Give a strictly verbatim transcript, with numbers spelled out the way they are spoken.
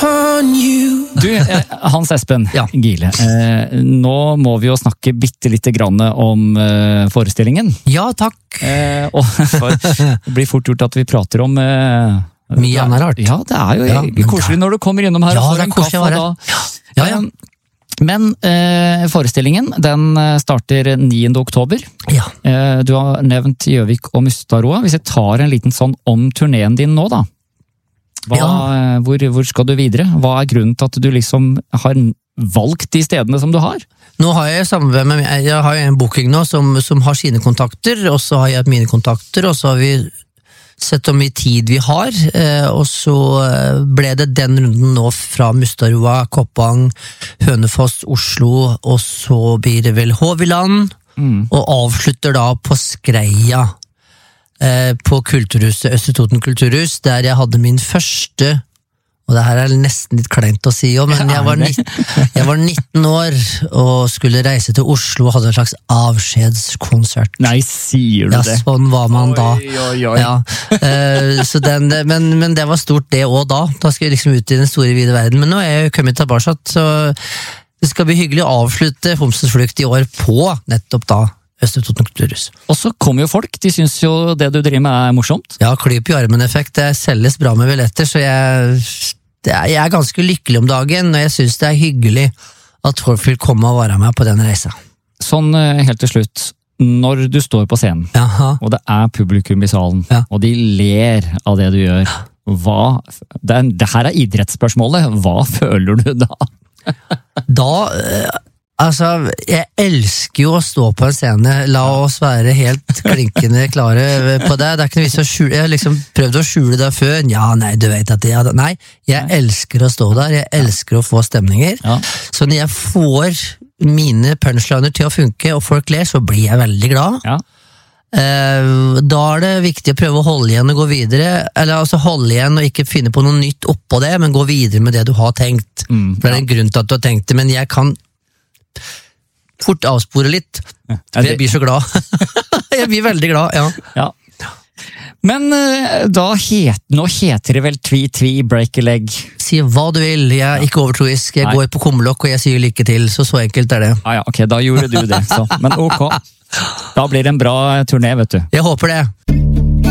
upon you. Du, Hans Espen ja. Gile, eh, nå må vi jo snakke bitte litt grann om eh, forestillingen. Ja, takk. Eh, og for, det blir fort gjort at vi prater om eh, mye annet rart. Ja, det er jo ja, koselig når du kommer innom her ja, og får en kaffe. Da. Ja, ja, ja. Men eh, forestillingen, den starter niende oktober. Ja. Eh, du har nevnt Gjøvik og Mustaroa. Hvis jeg tar en liten sånn om turneen din nå, da. Hva, ja. hvor, hvor skal du videre? Hva er grunnen til at du liksom har valgt de stedene som du har? Nå har jeg samarbeid med, jeg har en booking nå som, som har sine kontakter, og så har jeg mine kontakter, og så har vi sett hvor mye tid vi har, og så ble det den runden nå fra Mustaroa, Koppang, Hønefoss, Oslo, og så blir det vel Håviland, mm. og avslutter da på Skreia, på Kulturhuset, Østre Toten Kulturhus, der jeg hadde min første, og det her er nesten litt kleint å si, men jeg var, nitten, jeg var nitten år og skulle reise til Oslo og hadde en slags avskjedskonsert. Nei, sier du ja, det? Ja, sånn var man da. Oi, oi, oi. Ja, uh, så den, men, men det var stort det også da. Da skal jeg liksom ut i den store, vide verden. Men nå er jeg kommet tilbake, så det skal bli hyggelig å avslutte Homsens flukt i år på nettopp da Østre Toten Kulturhus. Og så kommer jo folk, de synes jo det du driver med er morsomt. Ja, klyp i armen-effekt, det selges bra med billetter, så jeg, er, jeg er ganske lykkelig om dagen, og jeg synes det er hyggelig at folk vil komme og være med på den reisa. Sånn helt til slutt, når du står på scenen, Jaha. og det er publikum i salen, ja. og de ler av det du gjør, hva, det, er, det her er idrettsspørsmålet, hva føler du da? da... Altså, jeg elsker jo å stå på en scene, la oss være helt klinkende klare på det, det er ikke noe vits å skjule, jeg har liksom prøvd å skjule det før, ja, nei, du vet at jeg, nei, jeg elsker å stå der, jeg elsker å få stemninger, ja. Så når jeg får mine punchliner til å funke, og folk ler, så blir jeg veldig glad. Ja. Da er det viktig å prøve å holde igjen og gå videre, eller altså holde igjen og ikke finne på noe nytt oppå det, men gå videre med det du har tenkt, mm, for det er en grunn til at du har tenkt det, men jeg kan fort avspore litt, for jeg blir så glad. Jeg blir veldig glad, ja. ja. Men da het, nå heter det vel Tvi Tvi Break a Leg. Si hva du vil, jeg er ikke overtroisk, jeg Nei. Går på kummelokk og jeg sier lykke til, så så enkelt er det. Ah, ja, ok, da gjorde du det, så. Men ok, da blir det en bra turné, vet du. Jeg håper det.